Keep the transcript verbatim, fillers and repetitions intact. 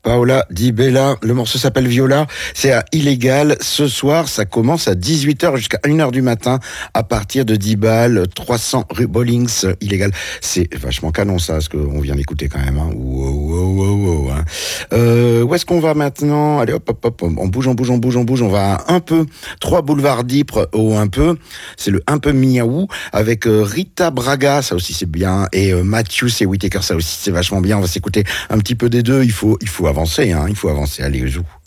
Paola Di Bella, le morceau s'appelle Viola, c'est à Illégal. Ce soir, ça commence à dix-huit heures jusqu'à une heure du matin, à partir de dix balles, trois cents rue Bollings, Illégal. C'est vachement canon ça, ce qu'on vient d'écouter quand même. Hein. Wow, wow, wow, wow, hein. Euh, où est-ce qu'on va maintenant? Allez hop, hop, hop, on bouge, on bouge, on bouge, on bouge, on va un peu, trois boulevards d'Ypres au un peu, c'est le un peu miaou, avec euh, Rita Braga, ça aussi c'est bien, et euh, Matthews et Whittaker, ça aussi c'est vachement bien, on va s'écouter un petit peu des deux, il faut, il faut avancer, hein, il faut avancer, allez, joue.